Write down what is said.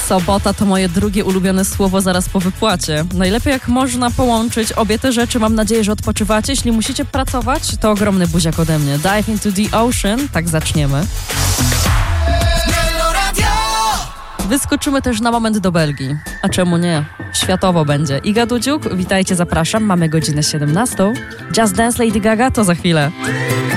Sobota to moje drugie ulubione słowo zaraz po wypłacie. Najlepiej jak można połączyć obie te rzeczy. Mam nadzieję, że odpoczywacie. Jeśli musicie pracować, to ogromny buziak ode mnie. Dive into the ocean. Tak zaczniemy. Wyskoczymy też na moment do Belgii. A czemu nie? Światowo będzie. Iga Dudziuk, witajcie, zapraszam. Mamy godzinę 17. Just Dance Lady Gaga to za chwilę.